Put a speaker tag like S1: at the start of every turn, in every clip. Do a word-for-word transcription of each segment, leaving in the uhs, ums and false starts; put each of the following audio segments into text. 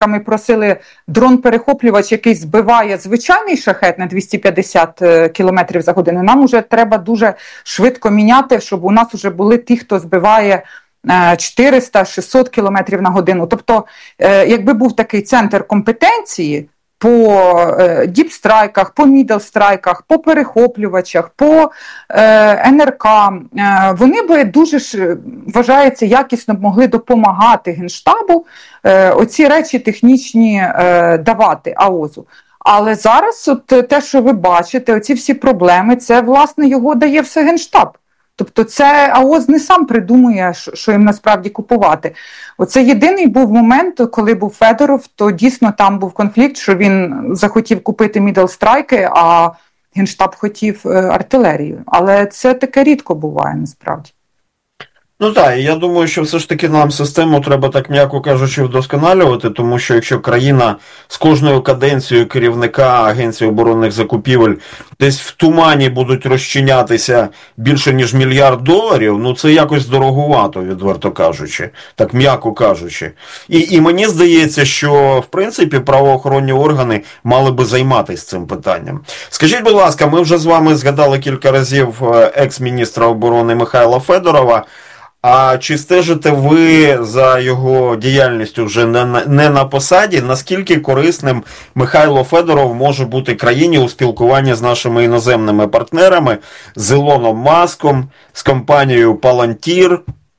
S1: ми просили дрон-перехоплювач, який збиває звичайний шахет на двісті п'ятдесят кілометрів за годину. Нам вже треба дуже швидко міняти, щоб у нас вже були ті, хто збиває чотириста - шістсот кілометрів на годину. Тобто, якби був такий центр компетенції по діпстрайках, по мідлстрайках, по перехоплювачах, по ен ер ка, вони би дуже ж, вважається, якісно могли допомагати Генштабу оці речі технічні давати АОЗу. Але зараз от те, що ви бачите, оці всі проблеми, це, власне, його дає все Генштаб. Тобто це АОЗ не сам придумує, що їм насправді купувати. Оце єдиний був момент, коли був Федоров, то дійсно там був конфлікт, що він захотів купити мідлстрайки, а Генштаб хотів артилерію. Але це таке рідко буває насправді.
S2: Ну так, і я думаю, що все ж таки нам систему треба, так м'яко кажучи, вдосконалювати, тому що якщо країна з кожною каденцією керівника Агенції оборонних закупівель десь в тумані будуть розчинятися більше ніж мільярд доларів, ну це якось дорогувато, відверто кажучи, так м'яко кажучи. І, і мені здається, що в принципі правоохоронні органи мали би займатися цим питанням. Скажіть, будь ласка, ми вже з вами згадали кілька разів екс-міністра оборони Михайла Федорова. А чи стежите ви за його діяльністю вже не на, не на посаді? Наскільки корисним Михайло Федоров може бути країні у спілкуванні з нашими іноземними партнерами, з Ілоном Маском, з компанією Palantir,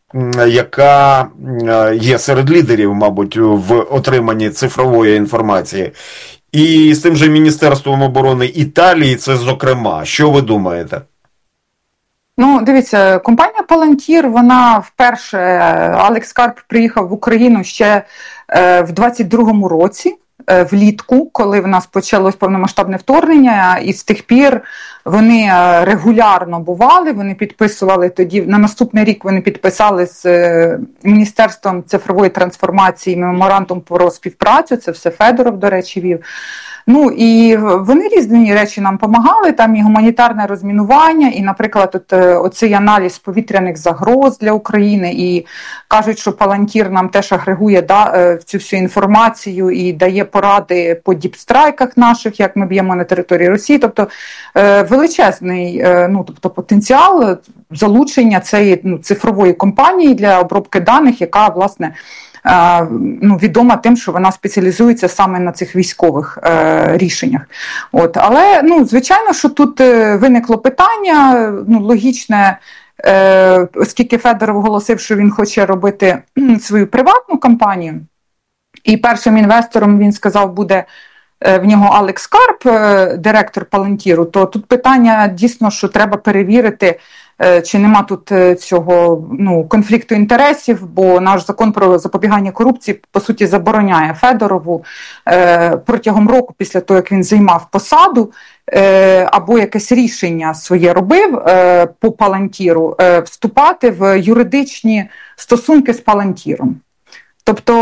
S2: яка є серед лідерів, мабуть, в отриманні цифрової інформації, і з тим же Міністерством оборони Італії, це зокрема. Що ви думаєте?
S1: Ну, дивіться, компанія Palantir, вона вперше, Алекс Карп приїхав в Україну ще в двадцять другому році, влітку, коли в нас почалось повномасштабне вторгнення, і з тих пір вони регулярно бували, вони підписували тоді, на наступний рік вони підписали з Міністерством цифрової трансформації меморандум про співпрацю, це все Федоров, до речі, вів. Ну, і вони різні речі нам допомагали, там і гуманітарне розмінування, і, наприклад, от, оцей аналіз повітряних загроз для України, і кажуть, що Palantir нам теж агрегує да, цю всю інформацію і дає поради по діпстрайках наших, як ми б'ємо на території Росії, тобто величезний ну, тобто, потенціал залучення цієї ну, цифрової компанії для обробки даних, яка, власне, ну, відома тим, що вона спеціалізується саме на цих військових е, рішеннях. От. Але, ну, звичайно, що тут виникло питання, ну, логічне, е, оскільки Федоров оголосив, що він хоче робити свою приватну кампанію, і першим інвестором, він сказав, буде в нього Алекс Карп, директор Palantir, то тут питання дійсно, що треба перевірити, чи нема тут цього ну, конфлікту інтересів, бо наш закон про запобігання корупції, по суті, забороняє Федорову е, протягом року, після того, як він займав посаду, е, або якесь рішення своє робив е, по Palantir, е, вступати в юридичні стосунки з Palantir. Тобто,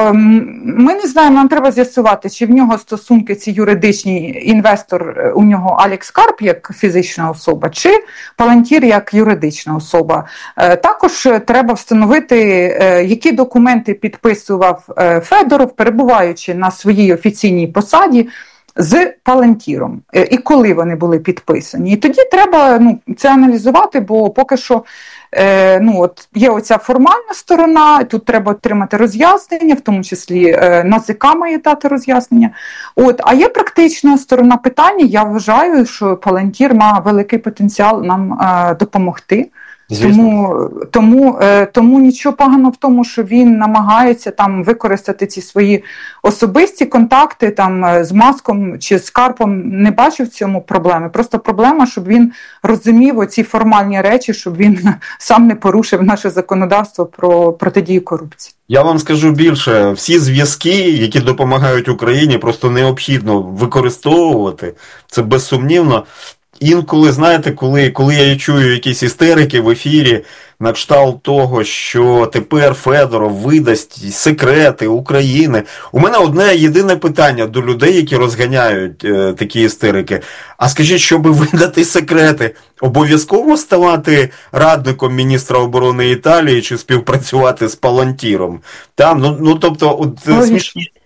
S1: ми не знаємо, нам треба з'ясувати, чи в нього стосунки ці юридичні, інвестор у нього Алекс Карп як фізична особа, чи Palantir як юридична особа. Також треба встановити, які документи підписував Федоров, перебуваючи на своїй офіційній посаді, з Palantir, і коли вони були підписані. І тоді треба ну, це аналізувати, бо поки що е, ну, от є оця формальна сторона, тут треба отримати роз'яснення, в тому числі е, НАЗК має дати роз'яснення. От, а є практична сторона питання, я вважаю, що Palantir має великий потенціал нам е, допомогти. Тому, тому, тому нічого поганого в тому, що він намагається там використати ці свої особисті контакти там з Маском чи з Карпом, не бачив в цьому проблеми. Просто проблема, щоб він розумів оці формальні речі, щоб він сам не порушив наше законодавство про протидію корупції.
S2: Я вам скажу більше, всі зв'язки, які допомагають Україні, просто необхідно використовувати, це безсумнівно. Інколи, знаєте, коли, коли я чую якісь істерики в ефірі на кшталт того, що тепер Федоров видасть секрети України, у мене одне єдине питання до людей, які розганяють е, такі істерики. А скажіть, щоб видати секрети, обов'язково ставати радником міністра оборони Італії чи співпрацювати з Palantir? Там, ну, ну, тобто, от, смішні...